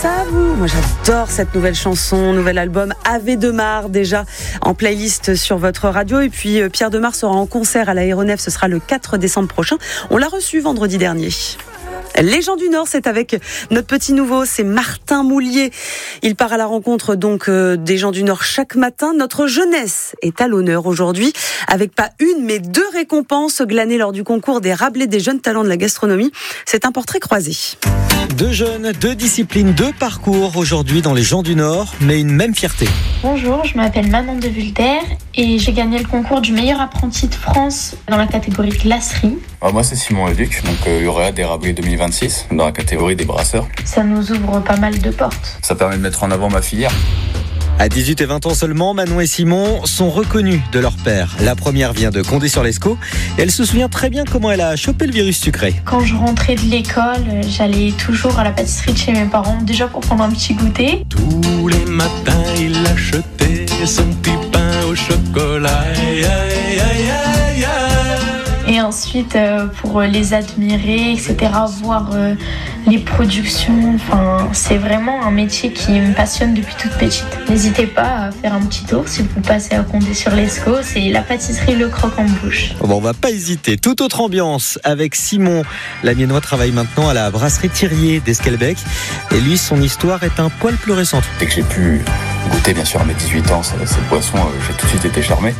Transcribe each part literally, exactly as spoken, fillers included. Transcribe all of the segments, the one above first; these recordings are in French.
à vous. Moi j'adore cette nouvelle chanson, nouvel album Ave Demar déjà en playlist sur votre radio. Et puis Pierre Demar sera en concert à l'Aéronef, ce sera le quatre décembre prochain. On l'a reçu vendredi dernier. Les gens du Nord, c'est avec notre petit nouveau, c'est Martin Moulier. Il part à la rencontre donc euh, des gens du Nord chaque matin. Notre jeunesse est à l'honneur aujourd'hui, avec pas une mais deux récompenses glanées lors du concours des Rabelais des jeunes talents de la gastronomie. C'est un portrait croisé. Deux jeunes, deux disciplines, deux parcours aujourd'hui dans les gens du Nord, mais une même fierté. Bonjour, je m'appelle Manon de Vulter et j'ai gagné le concours du meilleur apprenti de France dans la catégorie glacerie. Alors moi c'est Simon Leduc, donc euh, lauréat des Rabelais deux mille vingt-six dans la catégorie des brasseurs. Ça nous ouvre pas mal de portes. Ça permet de mettre en avant ma filière. À dix-huit et vingt ans seulement, Manon et Simon sont reconnus de leur père. La première vient de Condé-sur-Lescaut et elle se souvient très bien comment elle a chopé le virus sucré. Quand je rentrais de l'école, j'allais toujours à la pâtisserie de chez mes parents, déjà pour prendre un petit goûter. Tous les matins, il achetait son petit pain au chocolat. Aïe, aïe, aïe, aïe, aïe. Et ensuite, euh, pour les admirer, et cetera, voir euh, les productions, enfin, c'est vraiment un métier qui me passionne depuis toute petite. N'hésitez pas à faire un petit tour si vous passez à Condé-sur-Lescaut, c'est la pâtisserie Le Croc en Bouche. Bon, on va pas hésiter. Toute autre ambiance avec Simon. L'Amiénois travaille maintenant à la brasserie Thirier d'Esquelbec. Et lui, son histoire est un poil plus récente. Dès que j'ai pu goûter, bien sûr, à mes dix-huit ans, cette boisson, euh, j'ai tout de suite été charmé.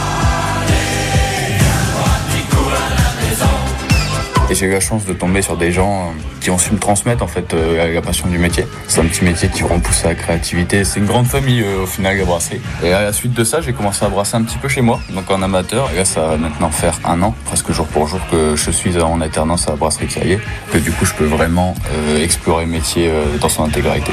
Et j'ai eu la chance de tomber sur des gens qui ont su me transmettre en fait euh, la passion du métier. C'est un petit métier qui rend poussé à la créativité. C'est une grande famille euh, au final la brasserie. Et à la suite de ça, j'ai commencé à brasser un petit peu chez moi, donc en amateur. Et là, ça va maintenant faire un an, presque jour pour jour, que je suis en alternance à la brasserie Thirier. Que du coup, je peux vraiment euh, explorer le métier euh, dans son intégralité.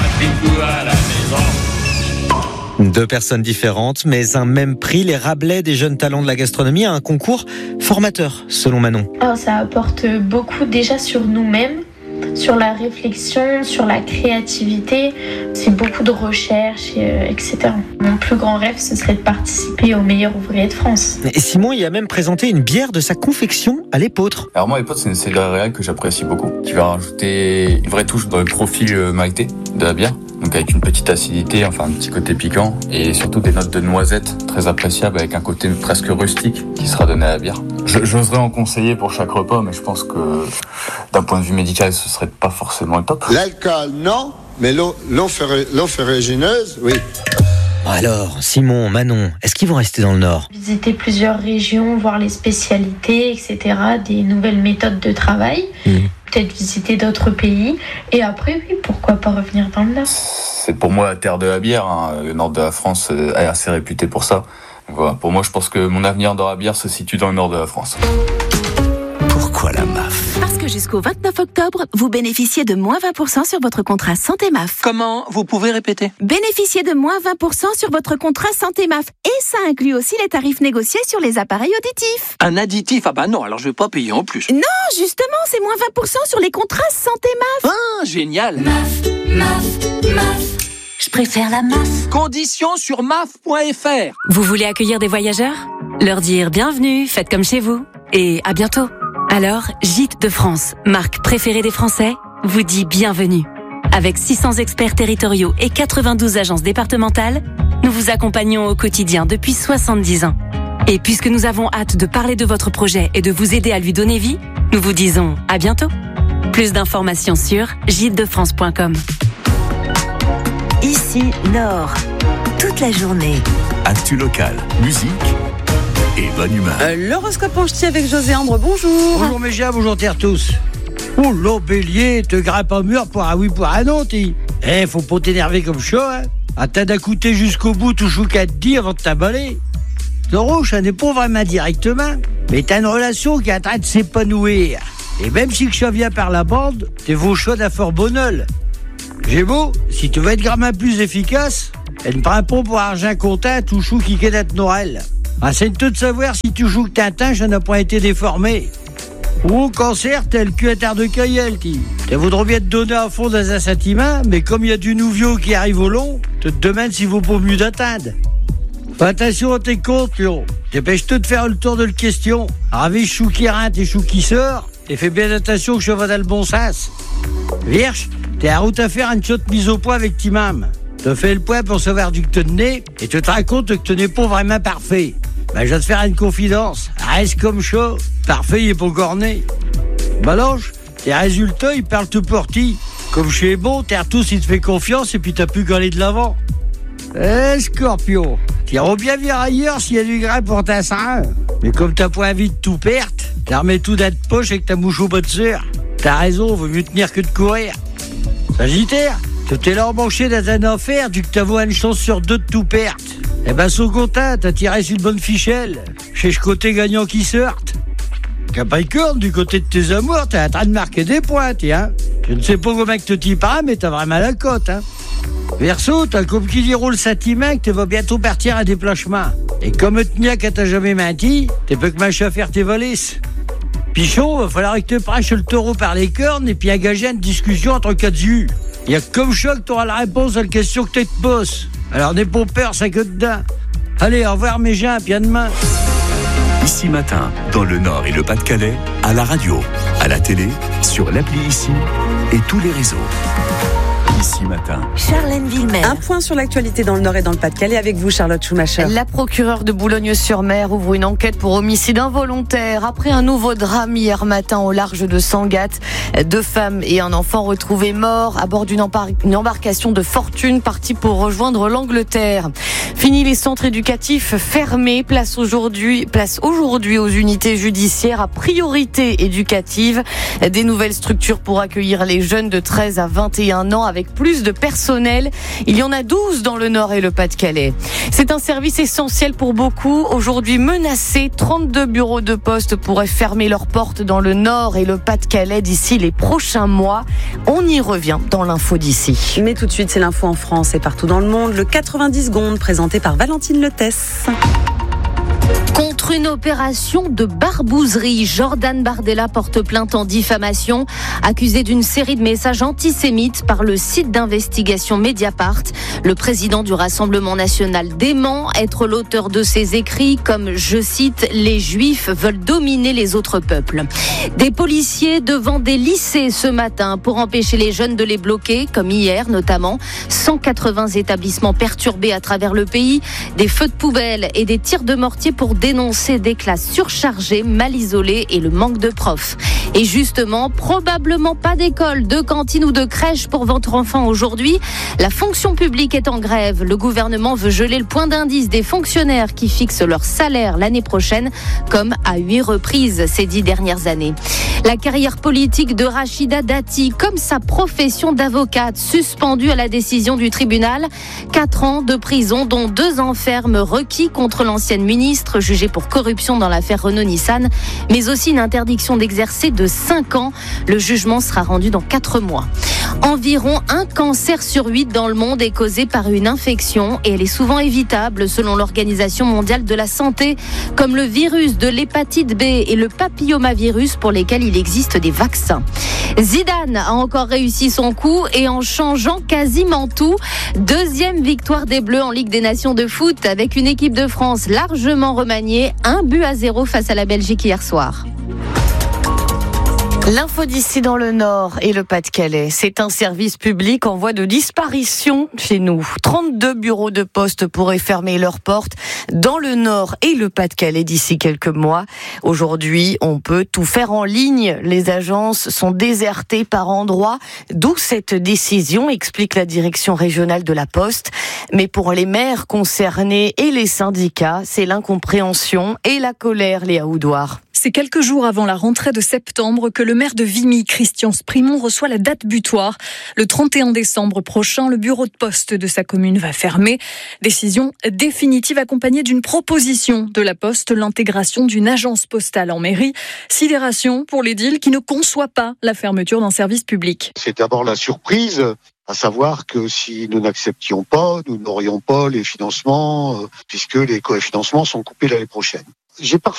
Deux personnes différentes, mais un même prix, les Rabelais des jeunes talents de la gastronomie, à un concours formateur, selon Manon. Alors, ça apporte beaucoup déjà sur nous-mêmes, sur la réflexion, sur la créativité. C'est beaucoup de recherche, euh, et cetera. Mon plus grand rêve, ce serait de participer aux meilleurs ouvriers de France. Et Simon y a même présenté une bière de sa confection à l'Épeautre. Alors moi, l'Épeautre, c'est une céréale que j'apprécie beaucoup, qui va rajouter une vraie touche dans le profil maltais de la bière. Donc avec une petite acidité, enfin un petit côté piquant et surtout des notes de noisettes très appréciables avec un côté presque rustique qui sera donné à la bière. Je, j'oserais en conseiller pour chaque repas, mais je pense que d'un point de vue médical, ce serait pas forcément le top. L'alcool, non, mais l'eau, l'eau, ferri, l'eau ferrugineuse, oui. Alors, Simon, Manon, est-ce qu'ils vont rester dans le Nord ? Visiter plusieurs régions, voir les spécialités, et cetera, des nouvelles méthodes de travail. Mmh. Peut-être visiter d'autres pays. Et après, oui, pourquoi pas revenir dans le Nord ? C'est pour moi la terre de la bière. Hein. Le nord de la France est assez réputé pour ça. Donc voilà. Pour moi, je pense que mon avenir dans la bière se situe dans le nord de la France. Pourquoi la M A F ? Parce que jusqu'au vingt-neuf octobre, vous bénéficiez de moins vingt pour cent sur votre contrat Santé M A F. Comment ? Vous pouvez répéter ? Bénéficiez de moins vingt pour cent sur votre contrat Santé M A F. Et ça inclut aussi les tarifs négociés sur les appareils auditifs. Un additif ? Ah bah non, alors je vais pas payer en plus. Non, justement, c'est moins vingt pour cent sur les contrats Santé M A F. Ah, génial ! M A F, M A F, M A F. Je préfère la M A F. Conditions sur M A F point F R. Vous voulez accueillir des voyageurs ? Leur dire bienvenue, faites comme chez vous. Et à bientôt. Alors, Gîtes de France, marque préférée des Français, vous dit bienvenue. Avec six cents experts territoriaux et quatre-vingt-douze agences départementales, nous vous accompagnons au quotidien depuis soixante-dix ans. Et puisque nous avons hâte de parler de votre projet et de vous aider à lui donner vie, nous vous disons à bientôt. Plus d'informations sur gîtes de france point com. Ici, Nord, toute la journée. Actu locale, musique et bonne humeur. Euh, L'horoscope en ch'ti avec José Ambre, bonjour. Bonjour mes chers, bonjour terre tous. Oh là, bélier, te grimpe un mur pour un oui, pour un non, t'y. Eh, faut pas t'énerver comme chaud, hein. Attends d'écouter jusqu'au bout tout chou qu'à te dire avant de t'emballer. Taureau, ça n'est pas vraiment directement, mais t'as une relation qui est en train de s'épanouir. Et même si que ça vient par la bande, t'es vos choix d'un fort bonheur. Gémeaux, si tu veux être gamin plus efficace, elle ne prend pas pour argent comptant tout chou qui quête Noël. Enseigne-toi de savoir si tu joues que Tintin, je n'ai pas été déformé. Ou au cancer, t'as le cul à terre de caillel, t'y. Tu voudrais bien te donner à fond dans un sentiment, mais comme il y a du nouveau qui arrive au long, tu te demandes s'il vaut pas mieux d'atteindre. Fais attention à tes comptes, Léon. Dépêche-toi de faire le tour de la question. Raviche chou qui rentre et chou qui sort, et fais bien attention que je vais dans le bon sens. Vierge, t'es à route à faire une chaude mise au point avec Timam. Te fais le point pour savoir du que te tenais et te te raconte que te n'es pas vraiment parfait. Ben, je vais te faire une confidence. Reste comme chaud. Parfait, il est pas corné. Balanche, tes résultats, ils parlent tout pour ti. Comme chez Bon, t'es tous, il te fait confiance et puis t'as pu coller de l'avant. Eh, Scorpion, t'iras bien venir ailleurs s'il y a du grain pour ta sein. Mais comme t'as pas envie de tout perdre, t'as remis tout dans ta poche avec ta mouche au bas de sœur. T'as raison, vaut mieux tenir que de courir. Sagittaire, tu t'es là embauché dans un enfer, du que t'as vaut une chance sur deux de tout perdre. Eh ben, son content, t'as tiré sur une bonne fichelle. Chez ce côté gagnant qui sortent. Capricorne, du côté de tes amours, t'es en train de marquer des points, tiens. Je ne sais pas comment que te t'y parles, mais t'as vraiment la cote, hein. Verseau, t'as comme qui dit roule sentiment que tu vas bientôt partir à déplacement. Et comme tu n'y que t'as jamais menti, t'es peu que machin à faire tes valises. Pichon, va falloir que tu prêches le taureau par les cornes et puis engager une discussion entre quatre yeux. Il y a comme ça que t'auras la réponse à la question que tu te poses. Alors n'aie pas peur, ça que dedans. Allez, au revoir mes gens, puis à demain. Ici Matin, dans le Nord et le Pas-de-Calais, à la radio, à la télé, sur l'appli Ici et tous les réseaux. Ici Matin. Charlène Villemer. Un point sur l'actualité dans le Nord et dans le Pas-de-Calais avec vous, Charlotte Schumacher. La procureure de Boulogne-sur-Mer ouvre une enquête pour homicide involontaire après un nouveau drame hier matin au large de Sangatte. Deux femmes et un enfant retrouvés morts à bord d'une, embar- une embarcation de fortune partie pour rejoindre l'Angleterre. Fini les centres éducatifs fermés. Place aujourd'hui, place aujourd'hui aux unités judiciaires à priorité éducative. Des nouvelles structures pour accueillir les jeunes de treize à vingt et un ans avec plus de personnel. Il y en a douze dans le Nord et le Pas-de-Calais. C'est un service essentiel pour beaucoup. Aujourd'hui menacé, trente-deux bureaux de poste pourraient fermer leurs portes dans le Nord et le Pas-de-Calais d'ici les prochains mois. On y revient dans l'info d'ici. Mais tout de suite, c'est l'info en France et partout dans le monde. Le quatre-vingt-dix secondes présenté par Valentine Letès. Contre une opération de barbouzerie, Jordan Bardella porte plainte en diffamation, accusé d'une série de messages antisémites par le site d'investigation Mediapart. Le président du Rassemblement national dément être l'auteur de ces écrits comme, je cite, « Les Juifs veulent dominer les autres peuples ». Des policiers devant des lycées ce matin pour empêcher les jeunes de les bloquer, comme hier notamment. cent quatre-vingts établissements perturbés à travers le pays, des feux de poubelle et des tirs de mortier pour dénoncer des classes surchargées, mal isolées et le manque de profs. Et justement, probablement pas d'école, de cantine ou de crèche pour votre enfant aujourd'hui. La fonction publique est en grève. Le gouvernement veut geler le point d'indice des fonctionnaires qui fixent leur salaire l'année prochaine, comme à huit reprises ces dix dernières années. La carrière politique de Rachida Dati, comme sa profession d'avocate, suspendue à la décision du tribunal. Quatre ans de prison, dont deux ans ferme requis contre l'ancienne ministre jugée pour corruption dans l'affaire Renault-Nissan, mais aussi une interdiction d'exercer de cinq ans. Le jugement sera rendu dans quatre mois. Environ un cancer sur huit dans le monde est causé par une infection et elle est souvent évitable selon l'Organisation mondiale de la santé, comme le virus de l'hépatite B et le papillomavirus pour lesquels il existe des vaccins. Zidane a encore réussi son coup et en changeant quasiment tout. Deuxième victoire des Bleus en Ligue des Nations de foot avec une équipe de France largement remaniée. Un but à zéro face à la Belgique hier soir. L'info d'ici dans le Nord et le Pas-de-Calais, c'est un service public en voie de disparition chez nous. trente-deux bureaux de poste pourraient fermer leurs portes dans le Nord et le Pas-de-Calais d'ici quelques mois. Aujourd'hui, on peut tout faire en ligne. Les agences sont désertées par endroits, d'où cette décision, explique la direction régionale de la Poste. Mais pour les maires concernés et les syndicats, c'est l'incompréhension et la colère, Léa Houdoir. C'est quelques jours avant la rentrée de septembre que le maire de Vimy, Christian Sprimont, reçoit la date butoir. Le trente et un décembre prochain, le bureau de poste de sa commune va fermer. Décision définitive accompagnée d'une proposition de la Poste, l'intégration d'une agence postale en mairie. Sidération pour l'édile qui ne conçoit pas la fermeture d'un service public. C'est d'abord la surprise, à savoir que si nous n'acceptions pas, nous n'aurions pas les financements, puisque les cofinancements sont coupés l'année prochaine. J'ai parfois